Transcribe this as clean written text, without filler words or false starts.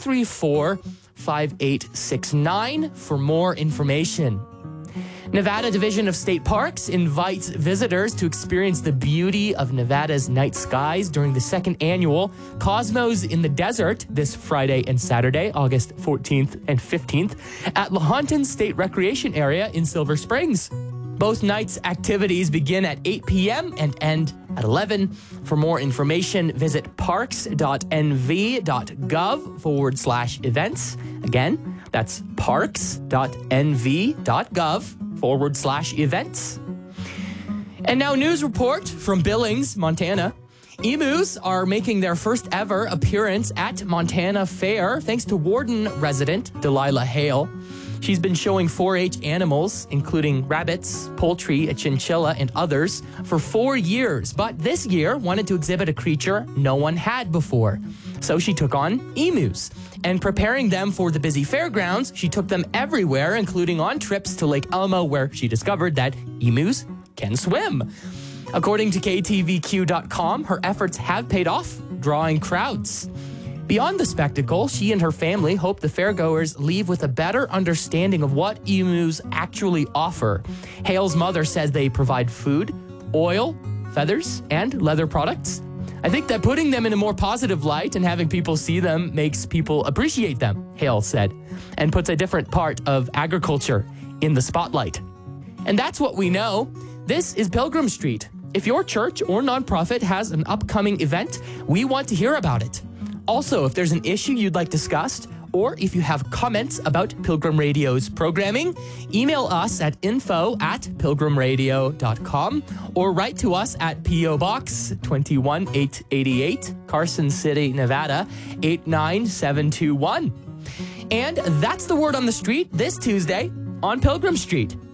234-5869 for more information. Nevada Division of State Parks invites visitors to experience the beauty of Nevada's night skies during the second annual Cosmos in the Desert this Friday and Saturday, August 14th and 15th, at Lahontan State Recreation Area in Silver Springs. Both nights' activities begin at 8 p.m. and end at 11. For more information, visit parks.nv.gov/events. Again, that's parks.nv.gov/events. And now news report from Billings, Montana. Emus are making their first ever appearance at Montana Fair thanks to Warden resident Delilah Hale. She's been showing 4-H animals, including rabbits, poultry, a chinchilla, and others, for 4 years. But this year wanted to exhibit a creature no one had before. So she took on emus. And preparing them for the busy fairgrounds, she took them everywhere, including on trips to Lake Elmo, where she discovered that emus can swim. According to KTVQ.com, her efforts have paid off, drawing crowds. Beyond the spectacle, she and her family hope the fairgoers leave with a better understanding of what emus actually offer. Hale's mother says they provide food, oil, feathers, and leather products. I think that putting them in a more positive light and having people see them makes people appreciate them, Hale said, and puts a different part of agriculture in the spotlight. And that's what we know. This is Pilgrim Street. If your church or nonprofit has an upcoming event, we want to hear about it. Also, if there's an issue you'd like discussed, or if you have comments about Pilgrim Radio's programming, email us at info@pilgrimradio.com or write to us at P.O. Box 21888, Carson City, Nevada 89721. And that's the word on the street this Tuesday on Pilgrim Street.